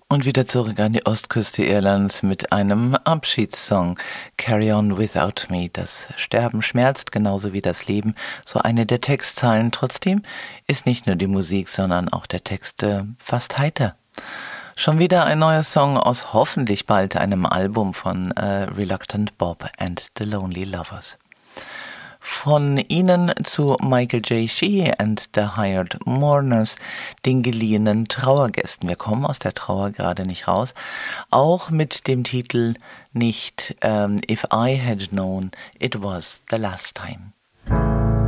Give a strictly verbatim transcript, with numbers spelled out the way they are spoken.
Und wieder zurück an die Ostküste Irlands mit einem Abschiedssong. Carry on without me. Das Sterben schmerzt genauso wie das Leben. So eine der Textzeilen. Trotzdem ist nicht nur die Musik, sondern auch der Text äh, fast heiter. Schon wieder ein neuer Song aus hoffentlich bald einem Album von äh, Reluctant Bob and the Lonely Lovers. Von ihnen zu Michael J. Sheehy and the Hired Mourners, den geliehenen Trauergästen. Wir kommen aus der Trauer gerade nicht raus. Auch mit dem Titel nicht ähm, If I Had Known It Was the Last Time.